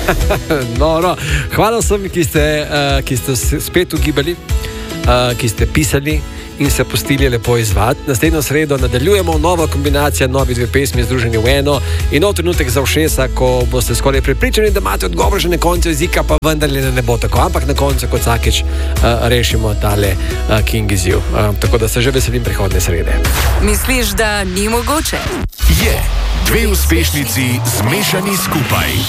No. Hvala vsem, ki ste spet ugibali, ki ste pisali in se pustili lepo izvati. Naslednjo sredo nadaljujemo, nova kombinacija, novi dve pesmi združeni v eno in nov trenutek za ušesa, ko boste skoraj prepričani, da imate odgovor že na koncu jezika, pa vendarle ne bo tako, ampak na koncu kot vsakič rešimo tale King izziv. Tako da se že veselim prihodne srede. Misliš, da ni mogoče? Je. Dve uspešnici zmešani skupaj.